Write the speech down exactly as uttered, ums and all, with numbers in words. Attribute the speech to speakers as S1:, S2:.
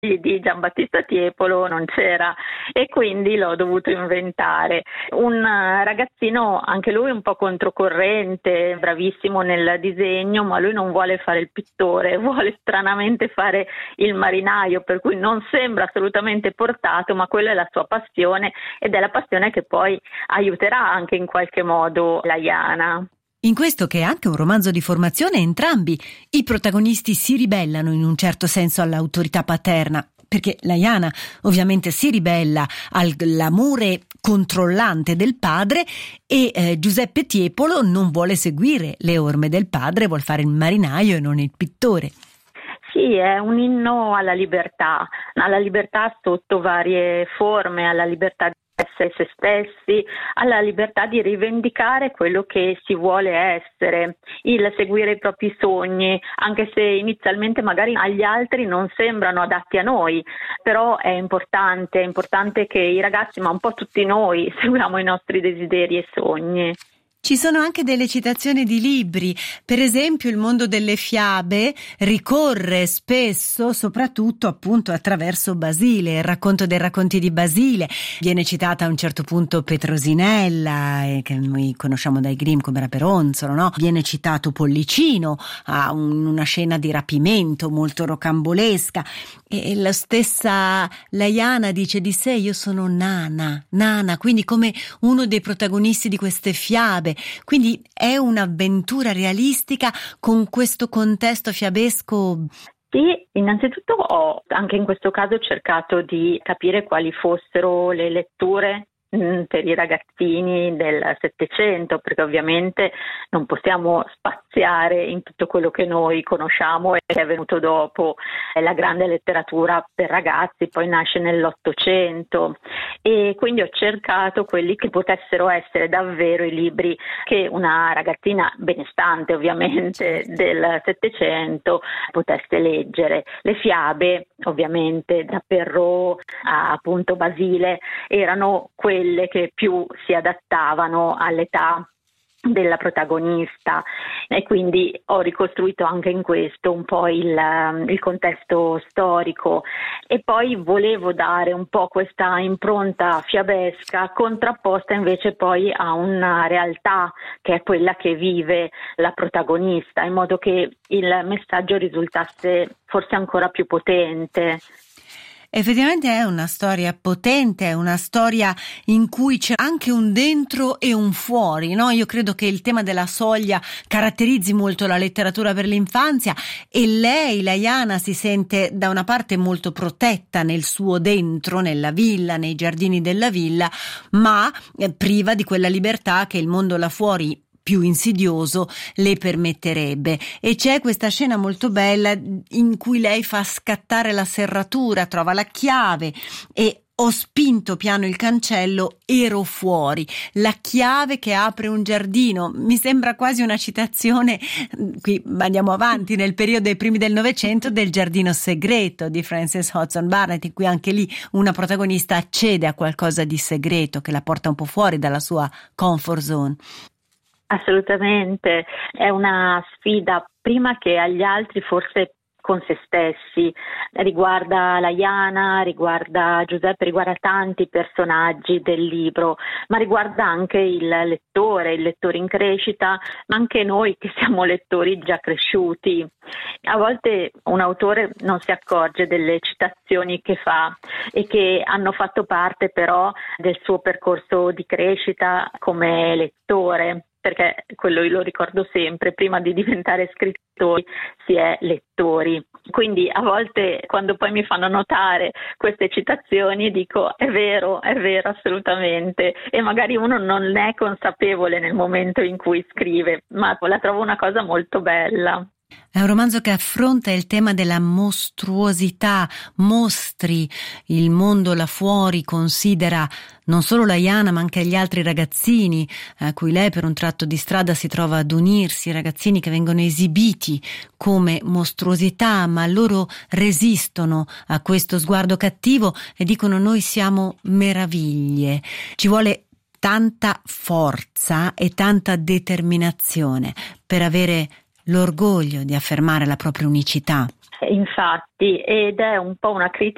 S1: di Giambattista Tiepolo non c'era e quindi l'ho dovuto inventare. Un ragazzino, anche lui un po' controcorrente, bravissimo nel disegno, ma lui non vuole fare il pittore, vuole stranamente fare il marinaio, per cui non sembra assolutamente portato, ma quella è la sua passione ed è la passione che poi aiuterà anche in qualche modo la Jana.
S2: In questo, che è anche un romanzo di formazione, entrambi i protagonisti si ribellano in un certo senso all'autorità paterna, perché la Jana ovviamente si ribella all'amore controllante del padre e eh, Giuseppe Tiepolo non vuole seguire le orme del padre, vuol fare il marinaio e non il pittore.
S1: Sì, è un inno alla libertà, alla libertà sotto varie forme, alla libertà di essere se stessi, alla libertà di rivendicare quello che si vuole essere, il seguire i propri sogni, anche se inizialmente magari agli altri non sembrano adatti a noi, però è importante, è importante che i ragazzi, ma un po' tutti noi, seguiamo i nostri desideri e sogni.
S2: Ci sono anche delle citazioni di libri, per esempio Il mondo delle fiabe ricorre spesso soprattutto appunto attraverso Basile, il racconto dei racconti di Basile, viene citata a un certo punto Petrosinella, eh, che noi conosciamo dai Grimm come era Peronzolo, no? Viene citato Pollicino, a un, una scena di rapimento molto rocambolesca e la stessa la Jana dice di sé: io sono Nana, Nana, quindi come uno dei protagonisti di queste fiabe. Quindi è un'avventura realistica con questo contesto fiabesco.
S1: Sì, innanzitutto ho anche in questo caso cercato di capire quali fossero le letture mh, per i ragazzini del Settecento, perché ovviamente non possiamo spaziare in tutto quello che noi conosciamo e che è venuto dopo. La grande letteratura per ragazzi poi nasce nell'Ottocento e quindi ho cercato quelli che potessero essere davvero i libri che una ragazzina benestante ovviamente del Settecento potesse leggere. Le fiabe ovviamente da Perrault a appunto Basile erano quelle che più si adattavano all'età della protagonista e quindi ho ricostruito anche in questo un po' il, il contesto storico e poi volevo dare un po' questa impronta fiabesca contrapposta invece poi a una realtà che è quella che vive la protagonista, in modo che il messaggio risultasse forse ancora più potente.
S2: Effettivamente è una storia potente, è una storia in cui c'è anche un dentro e un fuori, no? Io credo che il tema della soglia caratterizzi molto la letteratura per l'infanzia e lei, la Jana, si sente da una parte molto protetta nel suo dentro, nella villa, nei giardini della villa, ma priva di quella libertà che il mondo là fuori più insidioso le permetterebbe. E c'è questa scena molto bella in cui lei fa scattare la serratura, trova la chiave e ho spinto piano il cancello, ero fuori, la chiave che apre un giardino. Mi sembra quasi una citazione, qui andiamo avanti nel periodo dei primi del Novecento, del Giardino segreto di Frances Hodgson Burnett, in cui anche lì una protagonista accede a qualcosa di segreto che la porta un po' fuori dalla sua comfort zone.
S1: Assolutamente, è una sfida prima che agli altri, forse con se stessi, riguarda la Jana, riguarda Giuseppe, riguarda tanti personaggi del libro, ma riguarda anche il lettore, il lettore in crescita, ma anche noi che siamo lettori già cresciuti. A volte un autore non si accorge delle citazioni che fa e che hanno fatto parte però del suo percorso di crescita come lettore, perché quello io lo ricordo sempre, prima di diventare scrittori si è lettori. Quindi a volte quando poi mi fanno notare queste citazioni dico è vero, è vero assolutamente, e magari uno non ne è consapevole nel momento in cui scrive, ma la trovo una cosa molto bella.
S2: È un romanzo che affronta il tema della mostruosità, mostri, il mondo là fuori considera non solo la Jana ma anche gli altri ragazzini a cui lei per un tratto di strada si trova ad unirsi, ragazzini che vengono esibiti come mostruosità, ma loro resistono a questo sguardo cattivo e dicono noi siamo meraviglie. Ci vuole tanta forza e tanta determinazione per avere l'orgoglio di affermare la propria unicità.
S1: Infatti, ed è un po' una critica